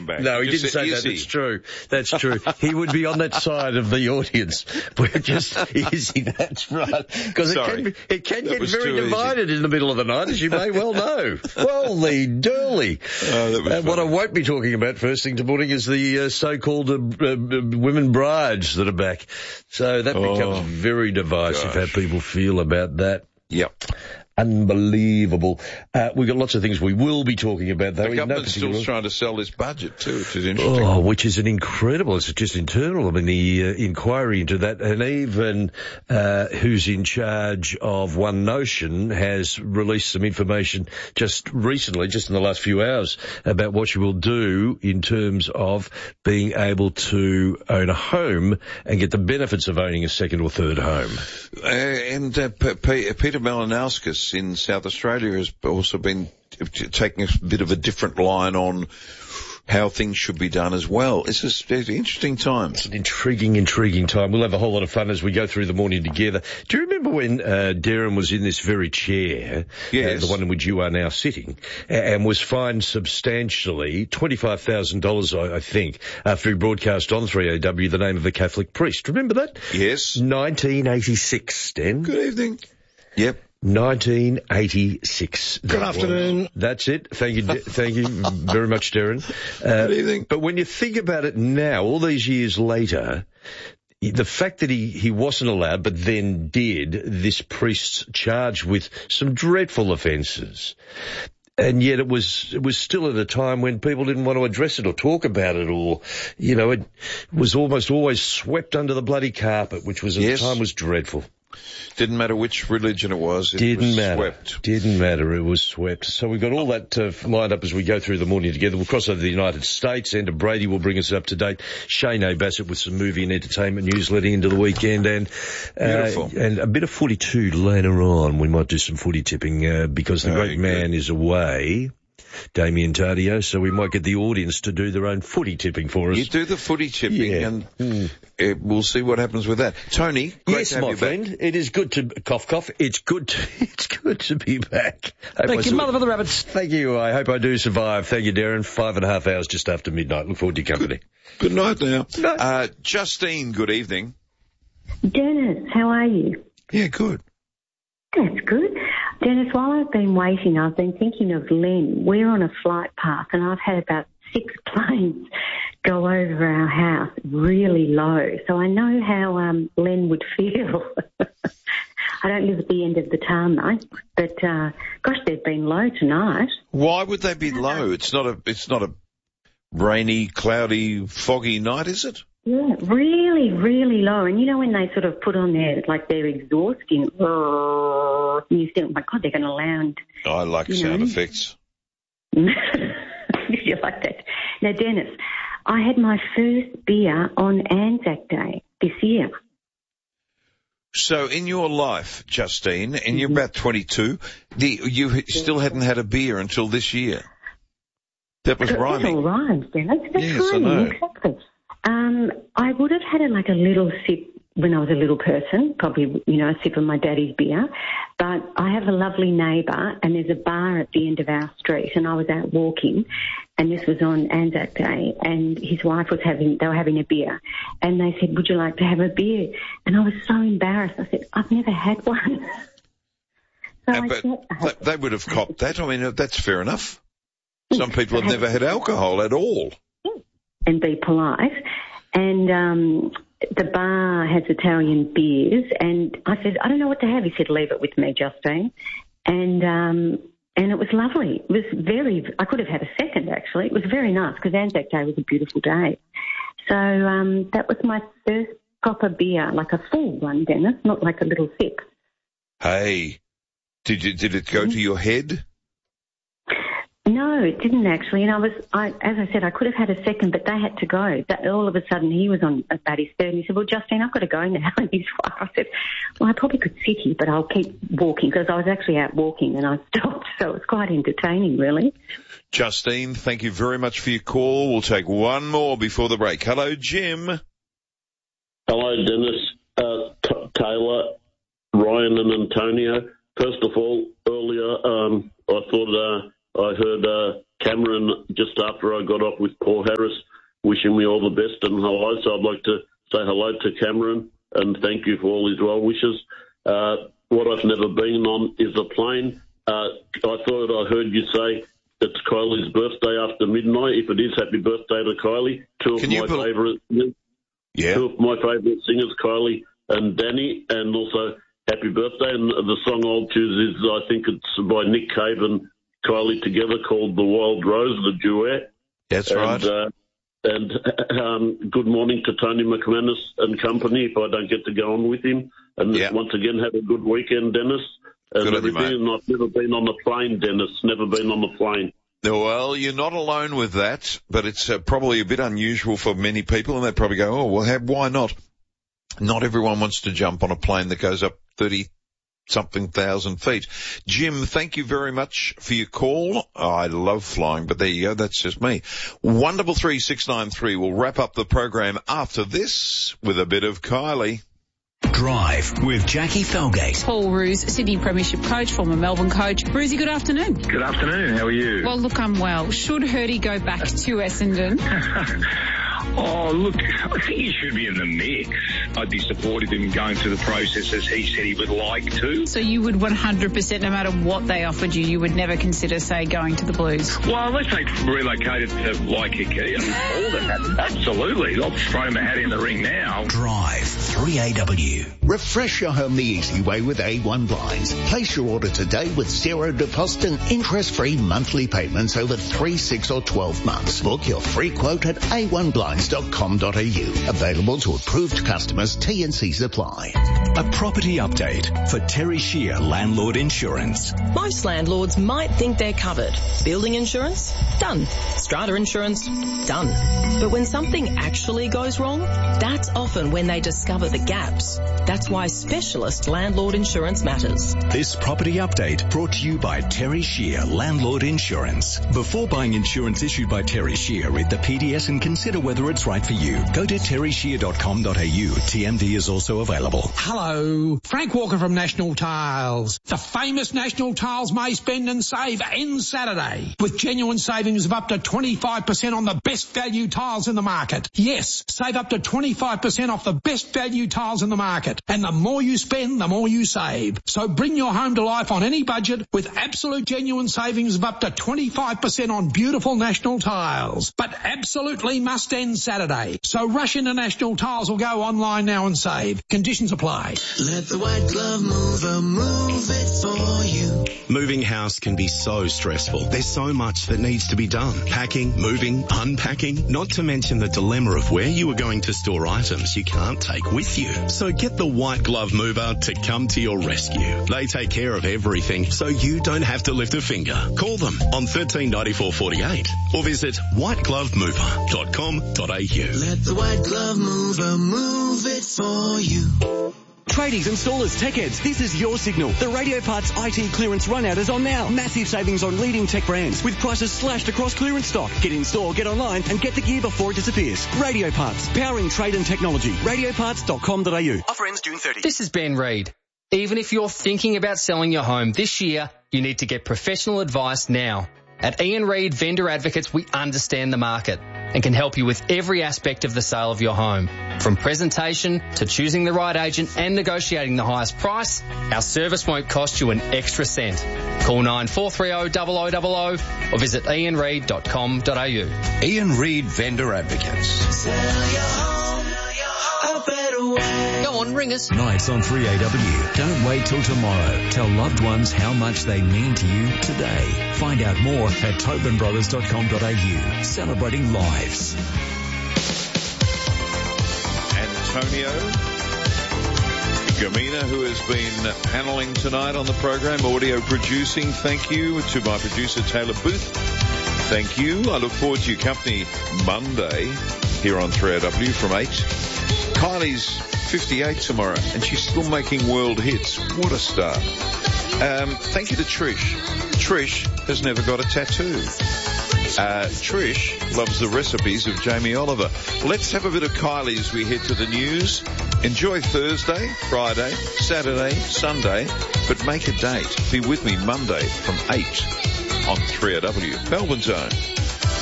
back. No, he didn't say that. That's true. That's true. He would be on that side of the audience. We're just, is he? That's right. Because it can get very divided in the middle of the night, as you may well know. Well, the Durley. What I won't be talking about first thing tomorrow is the so-called women brides that are back. So that becomes very divisive how people feel about that. Yep. Unbelievable. We've got lots of things we will be talking about, though. The government's still trying to sell this budget, too, which is interesting. Oh, which is an incredible, it's just internal. I mean, the inquiry into that, and even who's in charge of One Notion has released some information just recently, just in the last few hours, about what you will do in terms of being able to own a home and get the benefits of owning a second or third home. Peter Malinauskas in South Australia has also been taking a bit of a different line on how things should be done as well. It's an interesting time. It's an intriguing time. We'll have a whole lot of fun as we go through the morning together. Do you remember when Darren was in this very chair, yes, the one in which you are now sitting, and was fined substantially, $25,000, I think, after he broadcast on 3AW the name of a Catholic priest? Remember that? Yes. 1986, Dan. Good evening. Yep. 1986. Good afternoon. That's it. Thank you very much, Darren. Good evening. But when you think about it now, all these years later, the fact that he wasn't allowed, but then did, this priest's charged with some dreadful offences. And yet it was still at a time when people didn't want to address it or talk about it, or, you know, it was almost always swept under the bloody carpet, which was at the time was dreadful. Didn't matter which religion it was. Swept. Didn't matter. It was swept. So we've got all that lined up as we go through the morning together. We'll cross over to the United States. Enda Brady will bring us up to date. Shane O'Bassett with some movie and entertainment news leading into the weekend. And a bit of footy too later on. We might do some footy tipping because the great man is away, Damien Tardio, so we might get the audience to do their own footy tipping for us. You do the footy tipping, and we'll see what happens with that. Tony, great to have you friend. back. It is good to cough. It's good to be back. Thank you, mother for the rabbits. Thank you. I hope I do survive. Thank you, Darren. 5.5 hours just after midnight. Look forward to your company. Good night now. Justine, good evening. Dennis, how are you? Yeah, good. That's good. Dennis, while I've been waiting, I've been thinking of Len. We're on a flight path, and I've had about 6 planes go over our house really low. So I know how Len would feel. I don't live at the end of the tarmac, but gosh, they've been low tonight. Why would they be low? It's not a rainy, cloudy, foggy night, is it? Yeah, really, really low. And you know when they sort of put on their exhaust in, and you think, oh my God, they're going to land. I like sound effects. You like that? Now, Dennis, I had my first beer on Anzac Day this year. So in your life, Justine, and you're about 22, you still hadn't had a beer until this year. That was rhyming. That all rhymes, Dennis. That's rhyming, exactly. I would have had a little sip when I was a little person, probably, a sip of my daddy's beer. But I have a lovely neighbour, and there's a bar at the end of our street, and I was out walking, and this was on Anzac Day, and his wife they were having a beer, and they said, would you like to have a beer? And I was so embarrassed. I said, I've never had one. But they would have copped that. I mean, that's fair enough. Some people have never had alcohol at all. And be polite. And the bar has Italian beers, and I said, I don't know what to have. He said, leave it with me, Justine. And it was lovely. It was I could have had a second, actually. It was very nice because Anzac Day was a beautiful day. So that was my first proper beer, like a full one, Dennis, not like a little sip. Hey, did it go to your head? No, it didn't actually. And as I said, I could have had a second, but they had to go. All of a sudden, he was on about his third, and he said, well, Justine, I've got to go now. And his wife, I said, well, I probably could sit here, but I'll keep walking, because I was actually out walking and I stopped. So it was quite entertaining, really. Justine, thank you very much for your call. We'll take one more before the break. Hello, Jim. Hello, Dennis, Taylor, Ryan and Antonio. First of all, earlier, I thought I heard Cameron just after I got off with Paul Harris wishing me all the best and hello. So I'd like to say hello to Cameron and thank you for all his well wishes. What I've never been on is a plane. I thought I heard you say it's Kylie's birthday after midnight. If it is, happy birthday to Kylie. Two of my favourite singers, Kylie and Danny, and also happy birthday. And the song I'll choose is, I think it's by Nick Cave and Kylie together, called The Wild Rose, the duet. That's right. And good morning to Tony McManus and company, if I don't get to go on with him. And once again, have a good weekend, Dennis. And good everything. And I've never been on the plane, Dennis. Never been on the plane. Well, you're not alone with that, but it's probably a bit unusual for many people, and they probably go, oh, well, why not? Not everyone wants to jump on a plane that goes up 30-something thousand feet. Jim, thank you very much for your call. I love flying, but there you go. That's just me. 133-693. We'll wrap up the program after this with a bit of Kylie. Drive with Jackie Felgate. Paul Roos, Sydney Premiership coach, former Melbourne coach. Roosy, good afternoon. Good afternoon. How are you? Well, look, I'm well. Should Hurdy go back to Essendon? Oh, look, I think he should be in the mix. I'd be supportive of him going through the process as he said he would like to. So you would 100%, no matter what they offered you, you would never consider, say, going to the Blues? Well, unless they relocated to Waikiki and all that. Absolutely. I'll throw him a hat in the ring now. Drive 3AW. Refresh your home the easy way with A1 Blinds. Place your order today with zero deposit and interest-free monthly payments over 3, 6 or 12 months. Book your free quote at a1blinds.com.au. Available to approved customers. T&Cs apply. A property update for Terry Shear Landlord Insurance. Most landlords might think they're covered. Building insurance? Done. Strata insurance? Done. But when something actually goes wrong, that's often when they discover the gaps. That's why specialist landlord insurance matters. This property update brought to you by Terry Shear Landlord Insurance. Before buying insurance issued by Terry Shear, read the PDS and consider whether it's right for you. Go to terryshear.com.au. TMD is also available. Hello, Frank Walker from National Tiles. The famous National Tiles May Spend and Save ends Saturday with genuine savings of up to 25% on the best value tiles in the market. Yes, save up to 25% off the best value tiles in the market. And the more you spend, the more you save. So bring your home to life on any budget with absolute genuine savings of up to 25% on beautiful National Tiles. But absolutely must end Saturday. So rush into National Tiles or go online now and save. Conditions apply. Let the White Glove Mover move it for you. Moving house can be so stressful. There's so much that needs to be done. Packing, moving, unpacking, not to mention the dilemma of where you are going to store items you can't take with you. So get the White Glove Mover to come to your rescue. They take care of everything so you don't have to lift a finger. Call them on 139448 or visit whiteglovemover.com.au. Let the White Glove Mover move it for you. Tradies, installers, tech heads, this is your signal. The Radio Parts IT clearance runout is on now. Massive savings on leading tech brands with prices slashed across clearance stock. Get in store, get online and get the gear before it disappears. Radio Parts, powering trade and technology. Radioparts.com.au. Offer ends June 30. This is Ben Reid. Even if you're thinking about selling your home this year, you need to get professional advice now. At Ian Reid Vendor Advocates, we understand the market and can help you with every aspect of the sale of your home. From presentation to choosing the right agent and negotiating the highest price, our service won't cost you an extra cent. Call 9430 0000 or visit ianreid.com.au. Ian Reid Vendor Advocates. Sell your home a better way. Go on, ring us. Nights on 3AW. Don't wait till tomorrow. Tell loved ones how much they mean to you today. Find out more at tobinbrothers.com.au. Celebrating lives. Antonio Gamina, who has been paneling tonight on the program, audio producing. Thank you to my producer, Taylor Booth. Thank you. I look forward to your company Monday here on 3AW from 8. Kylie's 58 tomorrow, and she's still making world hits. What a star. Thank you to Trish. Trish has never got a tattoo. Trish loves the recipes of Jamie Oliver. Let's have a bit of Kylie as we head to the news. Enjoy Thursday, Friday, Saturday, Sunday, but make a date. Be with me Monday from 8. on 3AW, Melbourne's own.